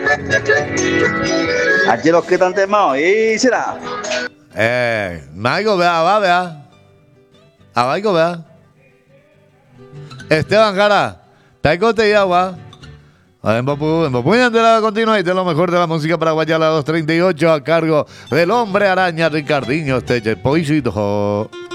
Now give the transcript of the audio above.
Aquí los que están temados. ¿Y será? Maigo, vea. A Maigo, vea. Esteban Jara, Taicote y agua. Embopuñan de la continua y de lo mejor de la música paraguaya a las 2:38 a cargo del hombre araña Ricardinho Esteche Poisito.